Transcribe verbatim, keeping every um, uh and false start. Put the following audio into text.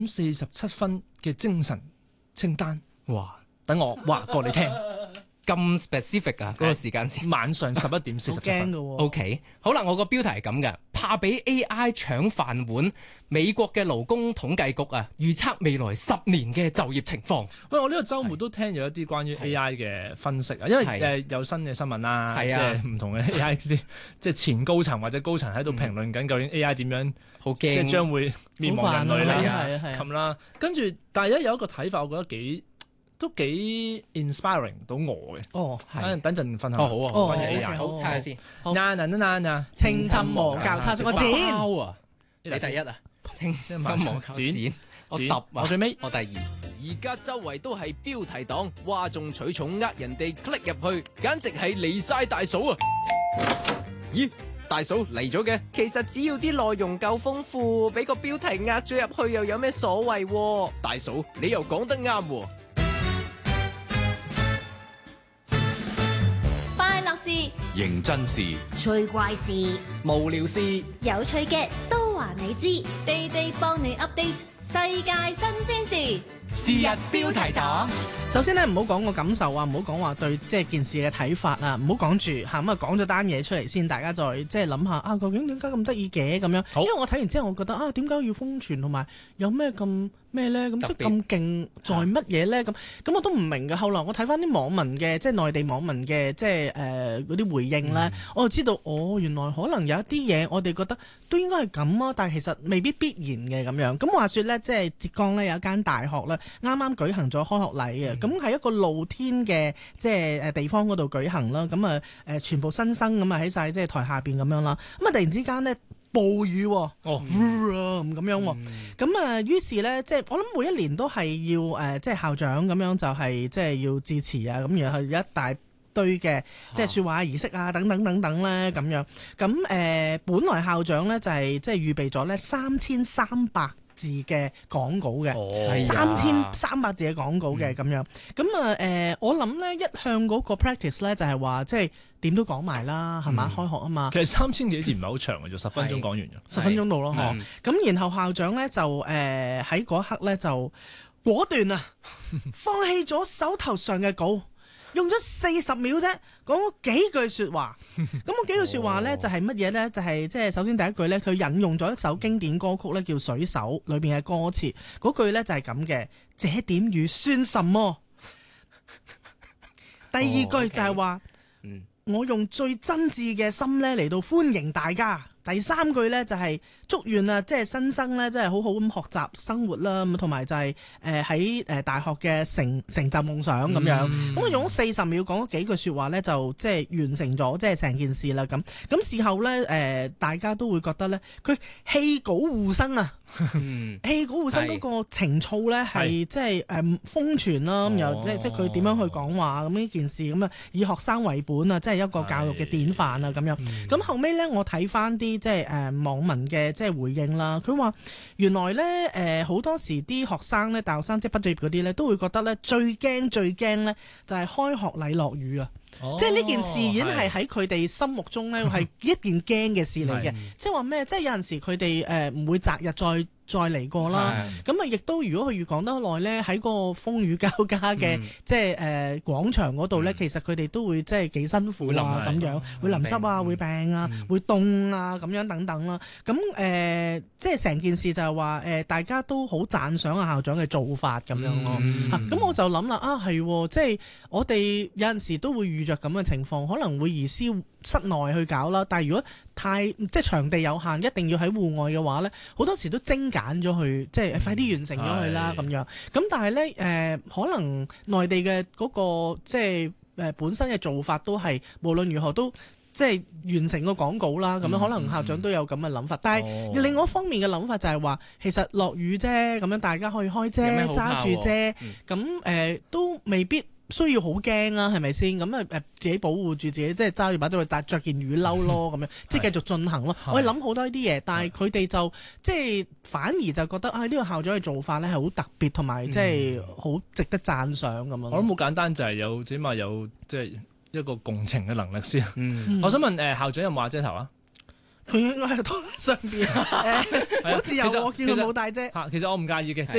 咁四十七分嘅精神清單， 哇！ 等我話過你聽。 咁 specific 啊，嗰個時間線。 晚上十一點四十七分。 O K， 好啦，我個標題係咁嘅，怕俾 A I 搶飯碗。美國嘅勞工統計局啊，預測未來十年嘅就業情況。 喂，我呢個週末都聽咗一啲關於 A I 嘅分析啊，因為誒有新嘅新聞啦，即係唔同嘅 A I 啲，即係前高層或者高層喺度評論緊究竟 A I 點樣， 好驚， 即係將會滅亡人類啦， 係咁啦。跟住，但係而家有一個睇法，我覺得幾都幾 inspiring 到我嘅。 哦， 係。等陣分享。 哦，好啊， 關於 A I。 好，猜下先。 嗱嗱嗱嗱嗱， 青春忘教他說我剪。 啊！你第一啊？青春忘教剪。我揼啊！ 我最尾， 我第二。 而家周圍都係標題黨，嘩眾取寵，呃人哋 click 入去，簡直係離晒大嫂啊！咦？大嫂嚟咗嘅，其實只要啲內容夠豐富，俾個標題呃咗入去又有咩所謂？大嫂，你又講得啱喎。 快樂事、 認真事、 趣怪事、 無聊事、 有趣嘅都話你知，地地幫你 update 世界新鮮事。 是日標題黨。首先咧，唔好講個感受啊，唔好講話對即係件事嘅睇法啊，唔好講住嚇咁啊，講咗單嘢出嚟先，大家再即係諗下啊，究竟點解咁得意嘅咁樣？因為我睇完之後，我覺得啊，點解要封存同埋有咩咁咩咧？咁即係咁勁在乜嘢咧？咁咁我都唔明嘅。後來我睇翻啲網民嘅即係內地網民嘅即係誒嗰啲回應咧，嗯、我就知道哦，原來可能有一啲嘢我哋覺得都應該係咁啊，但係其實未必必然嘅咁樣。咁話說咧，即係浙江咧有一間大學咧。啱啱舉行咗開學禮嘅，咁喺、嗯、一個露天嘅即係誒地方嗰度舉行啦，咁啊誒全部新生咁啊喺晒即係台下邊咁樣啦，咁啊突然之間咧暴雨喎，哦咁樣喎，咁啊、嗯、於是咧即係我諗每一年都係要誒即係校長咁樣就係即係要致辭啊，咁然後一大堆嘅即係説話儀式啊等等等等咧咁樣，咁誒、呃、本來校長咧就係即係預備咗咧三千三百字嘅廣告嘅，三千三百字嘅廣告嘅咁樣，咁啊誒，我諗咧一向嗰個 practice 咧就係話，即係點都講埋啦，係嘛？開學啊嘛。 其實三千幾字唔係好長嘅，就十分鐘講完咗， 十分鐘到咯，嗬。咁然後校長咧就誒喺嗰刻咧就果斷啊，放棄咗手頭上嘅稿。用咗四十秒啫，講咗幾句説話。咁嗰幾句説話咧就係乜嘢咧？就係即係首先第一句咧，佢引用咗一首經典歌曲咧，叫《水手》裏邊嘅歌詞。嗰句咧就係咁嘅：這點雨算什麼？第二句就係話：嗯，我用最真摯嘅心咧嚟到歡迎大家。第三句咧就係祝願啊，即係新生咧，即係好好咁學習生活啦，咁同埋就係誒喺誒大學嘅成成就夢想咁樣。咁我、嗯、用咗四十秒講咗幾句説話咧，就即係完成咗即係成件事啦。咁咁事後咧誒、呃，大家都會覺得咧，佢棄稿護生啊，棄稿護生嗰個情操咧係即係誒瘋傳啦，咁又即係即係佢點樣去講話咁呢件事咁啊，以學生為本啊，即係一個教育嘅典範啊咁樣。咁、嗯、後尾咧，我睇翻啲。即係誒、呃、網民嘅即係回應啦，佢話原來咧誒好多時啲學生咧，大學生即係畢咗業嗰啲咧，都會覺得咧最驚最驚咧就係開學禮落雨啊！哦、即係呢件事已經係喺佢哋心目中咧係一件驚嘅事嚟嘅。即係話咩？即係有陣時佢哋誒唔會擇日再再嚟過啦。咁啊，亦都如果佢越講得耐咧，喺個風雨交加嘅、嗯、即係誒、呃、廣場嗰度咧，嗯、其實佢哋都會即係幾辛苦啊咁樣，會淋濕啊，會病啊，嗯、會凍啊咁樣等等啦。咁誒、呃，即係成件事就係話誒，大家都好讚賞啊校長嘅做法咁樣咯。咁、嗯啊、我就諗啦，啊係，即係我哋有陣時都會遇着咁嘅情況，可能會移師室內去搞啦。但係如果太即係場地有限，一定要喺戶外嘅話咧，好多時都精簡咗去，即係快啲完成咗佢啦咁樣。咁但係咧誒，可能內地嘅嗰、嗰個即係誒、呃、本身嘅做法都係無論如何都即係完成個廣告啦。咁樣、嗯、可能校長都有咁嘅諗法。嗯、但係另外一方面嘅諗法就係話，其實落雨啫，咁樣大家可以開遮揸住遮，咁誒、嗯呃、都未必需要好驚啊，係咪先？咁啊誒，自己保護住自己，即係揸住把遮去帶着件雨褸咯，咁樣即係繼續進行咯。我哋諗好多呢啲嘢，但係佢哋就即係反而就覺得啊，呢個校長嘅做法咧係好特別，同埋即係好值得讚賞咁樣。我諗好簡單，就係有起碼有即係一個共情嘅能力先。嗯、我想問誒、呃、校長有冇瓦遮頭啊？ 佢應該喺台上邊，誒，好似有我見佢冇帶遮。 嚇，其實我唔介意嘅，即係。